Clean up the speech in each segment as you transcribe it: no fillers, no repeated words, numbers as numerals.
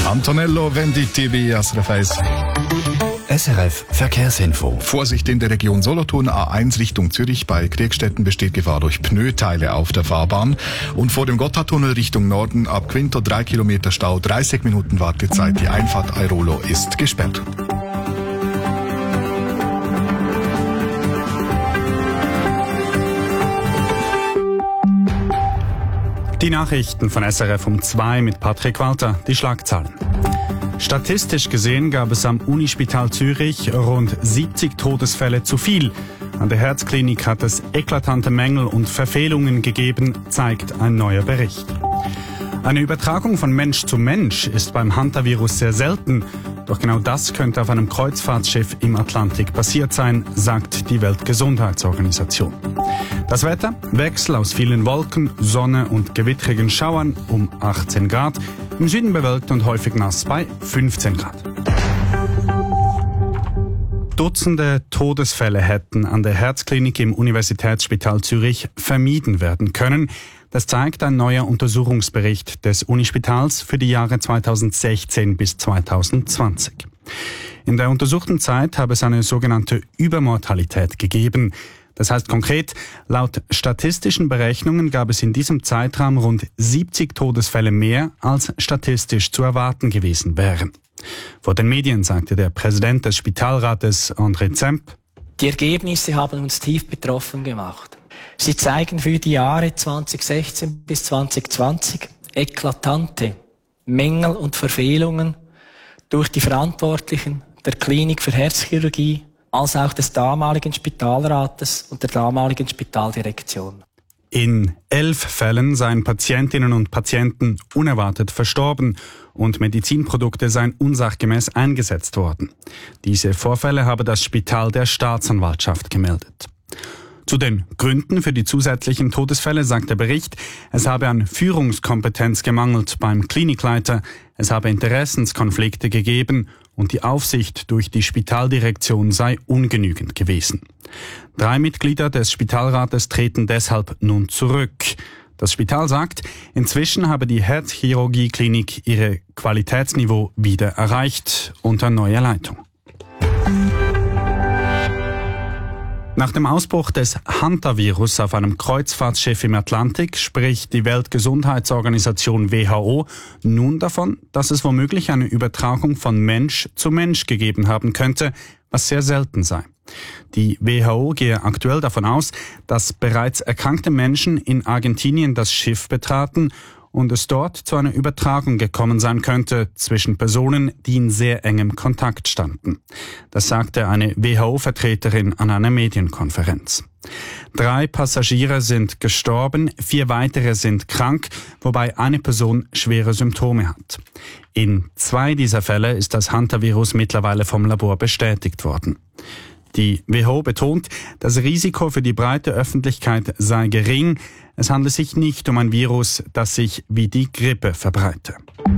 Antonello Venditti bei SRF 1. SRF Verkehrsinfo. Vorsicht in der Region Solothurn, A1 Richtung Zürich. Bei Kriegstetten besteht Gefahr durch Pneuteile auf der Fahrbahn. Und vor dem Gotthardtunnel Richtung Norden ab Quinto 3 Kilometer Stau, 30 Minuten Wartezeit. Die Einfahrt Airolo ist gesperrt. Die Nachrichten von SRF um 2 mit Patrick Walter, die Schlagzeilen. Statistisch gesehen gab es am Unispital Zürich rund 70 Todesfälle zu viel. An der Herzklinik hat es eklatante Mängel und Verfehlungen gegeben, zeigt ein neuer Bericht. Eine Übertragung von Mensch zu Mensch ist beim Hantavirus sehr selten. Doch genau das könnte auf einem Kreuzfahrtschiff im Atlantik passiert sein, sagt die Weltgesundheitsorganisation. Das Wetter: Wechsel aus vielen Wolken, Sonne und gewittrigen Schauern um 18 Grad. Im Süden bewölkt und häufig nass bei 15 Grad. Dutzende Todesfälle hätten an der Herzklinik im Universitätsspital Zürich vermieden werden können. Das zeigt ein neuer Untersuchungsbericht des Unispitals für die Jahre 2016 bis 2020. In der untersuchten Zeit habe es eine sogenannte Übermortalität gegeben. Das heißt konkret, laut statistischen Berechnungen gab es in diesem Zeitraum rund 70 Todesfälle mehr, als statistisch zu erwarten gewesen wären. Vor den Medien sagte der Präsident des Spitalrates, André Zemp: Die Ergebnisse haben uns tief betroffen gemacht. Sie zeigen für die Jahre 2016 bis 2020 eklatante Mängel und Verfehlungen durch die Verantwortlichen der Klinik für Herzchirurgie, als auch des damaligen Spitalrates und der damaligen Spitaldirektion. In 11 Fällen seien Patientinnen und Patienten unerwartet verstorben und Medizinprodukte seien unsachgemäß eingesetzt worden. Diese Vorfälle habe das Spital der Staatsanwaltschaft gemeldet. Zu den Gründen für die zusätzlichen Todesfälle sagt der Bericht, es habe an Führungskompetenz gemangelt beim Klinikleiter, es habe Interessenskonflikte gegeben und die Aufsicht durch die Spitaldirektion sei ungenügend gewesen. 3 Mitglieder des Spitalrates treten deshalb nun zurück. Das Spital sagt, inzwischen habe die Herzchirurgie-Klinik ihr Qualitätsniveau wieder erreicht unter neuer Leitung. Nach dem Ausbruch des Hantavirus auf einem Kreuzfahrtschiff im Atlantik spricht die Weltgesundheitsorganisation WHO nun davon, dass es womöglich eine Übertragung von Mensch zu Mensch gegeben haben könnte, was sehr selten sei. Die WHO gehe aktuell davon aus, dass bereits erkrankte Menschen in Argentinien das Schiff betraten und es dort zu einer Übertragung gekommen sein könnte zwischen Personen, die in sehr engem Kontakt standen. Das sagte eine WHO-Vertreterin an einer Medienkonferenz. 3 Passagiere sind gestorben, 4 weitere sind krank, wobei eine Person schwere Symptome hat. In 2 dieser Fälle ist das Hantavirus mittlerweile vom Labor bestätigt worden. Die WHO betont, das Risiko für die breite Öffentlichkeit sei gering. Es handle sich nicht um ein Virus, das sich wie die Grippe verbreite.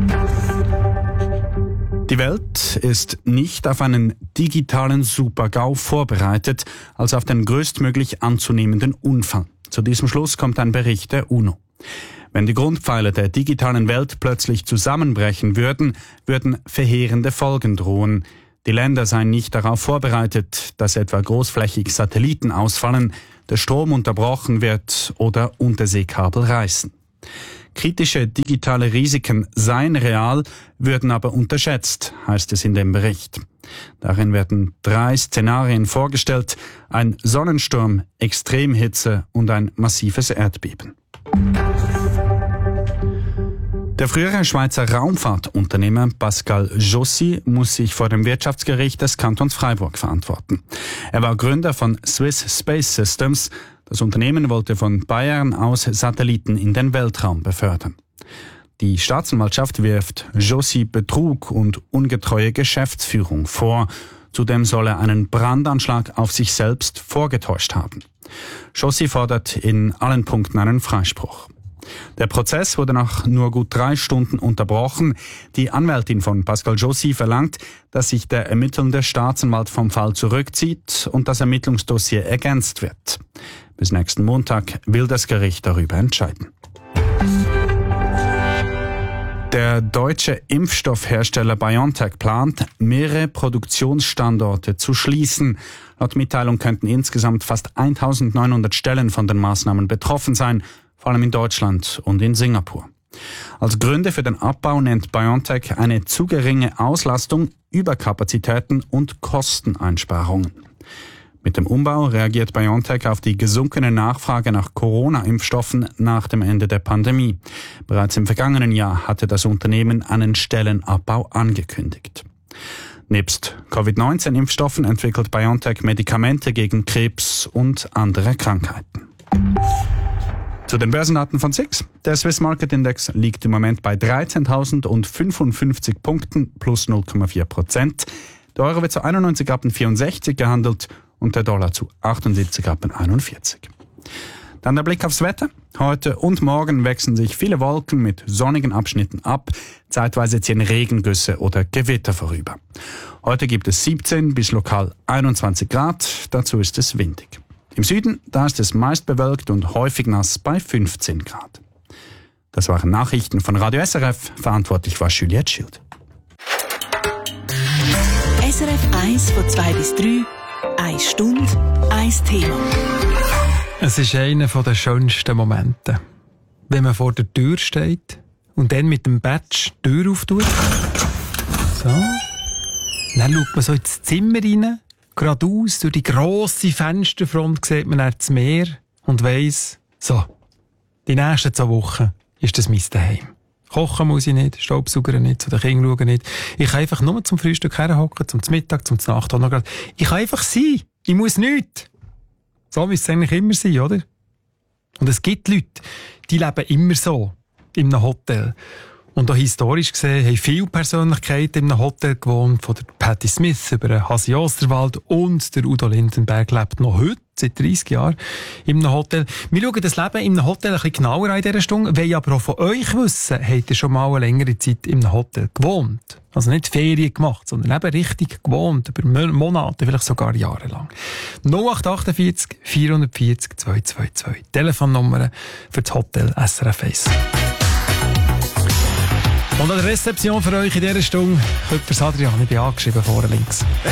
Die Welt ist nicht auf einen digitalen Super-GAU vorbereitet, als auf den größtmöglich anzunehmenden Unfall. Zu diesem Schluss kommt ein Bericht der UNO. Wenn die Grundpfeiler der digitalen Welt plötzlich zusammenbrechen würden, würden verheerende Folgen drohen. Die Länder seien nicht darauf vorbereitet, dass etwa großflächig Satelliten ausfallen, der Strom unterbrochen wird oder Unterseekabel reißen. Kritische digitale Risiken seien real, würden aber unterschätzt, heißt es in dem Bericht. Darin werden 3 Szenarien vorgestellt: ein Sonnensturm, Extremhitze und ein massives Erdbeben. Der frühere Schweizer Raumfahrtunternehmer Pascal Jossy muss sich vor dem Wirtschaftsgericht des Kantons Freiburg verantworten. Er war Gründer von Swiss Space Systems. Das Unternehmen wollte von Bayern aus Satelliten in den Weltraum befördern. Die Staatsanwaltschaft wirft Jossy Betrug und ungetreue Geschäftsführung vor. Zudem soll er einen Brandanschlag auf sich selbst vorgetäuscht haben. Jossy fordert in allen Punkten einen Freispruch. Der Prozess wurde nach nur gut 3 Stunden unterbrochen. Die Anwältin von Pascal Jossy verlangt, dass sich der ermittelnde Staatsanwalt vom Fall zurückzieht und das Ermittlungsdossier ergänzt wird. Bis nächsten Montag will das Gericht darüber entscheiden. Der deutsche Impfstoffhersteller BioNTech plant, mehrere Produktionsstandorte zu schließen. Laut Mitteilung könnten insgesamt fast 1900 Stellen von den Maßnahmen betroffen sein, vor allem in Deutschland und in Singapur. Als Gründe für den Abbau nennt BioNTech eine zu geringe Auslastung, Überkapazitäten und Kosteneinsparungen. Mit dem Umbau reagiert BioNTech auf die gesunkene Nachfrage nach Corona-Impfstoffen nach dem Ende der Pandemie. Bereits im vergangenen Jahr hatte das Unternehmen einen Stellenabbau angekündigt. Nebst Covid-19-Impfstoffen entwickelt BioNTech Medikamente gegen Krebs und andere Krankheiten. Zu den Börsendaten von SIX. Der Swiss Market Index liegt im Moment bei 13.055 Punkten plus 0,4%. Der Euro wird zu 91,64 gehandelt und der Dollar zu 78,41. Dann der Blick aufs Wetter. Heute und morgen wechseln sich viele Wolken mit sonnigen Abschnitten ab. Zeitweise ziehen Regengüsse oder Gewitter vorüber. Heute gibt es 17 bis lokal 21 Grad. Dazu ist es windig. Im Süden, da ist es meist bewölkt und häufig nass bei 15 Grad. Das waren Nachrichten von Radio SRF. Verantwortlich war Juliette Schild. SRF 1 von 2 bis 3, 1 Stunde, 1 Thema. Es ist einer der schönsten Momente, wenn man vor der Tür steht und dann mit dem Badge die Tür auftut. So. Dann schaut man so ins Zimmer rein, geradeaus, durch die grosse Fensterfront sieht man dann das Meer und weiss, so, die nächsten 2 Wochen ist das mein Zuhause. Kochen muss ich nicht, Staubsaugern nicht, zu den Kindern schauen nicht. Ich kann einfach nur zum Frühstück herhocken, zum Mittag, zum Nacht. Ich kann einfach sein. Ich muss nichts. So müsste es eigentlich immer sein, oder? Und es gibt Leute, die leben immer so. In einem Hotel. Und auch historisch gesehen haben viele Persönlichkeiten in einem Hotel gewohnt, von der Patti Smith über den Hasi Osterwald und der Udo Lindenberg lebt noch heute, seit 30 Jahren, in einem Hotel. Wir schauen das Leben in einem Hotel ein bisschen genauer an in dieser Stunde, wollen aber auch von euch wissen, habt ihr schon mal eine längere Zeit in einem Hotel gewohnt? Also nicht Ferien gemacht, sondern eben richtig gewohnt, über Monate, vielleicht sogar jahrelang. 0848 440 222. Telefonnummer für das Hotel SRF 1. Und an der Rezeption für euch in dieser Stunde kommt der Adrian, ich bin angeschrieben, vorne links.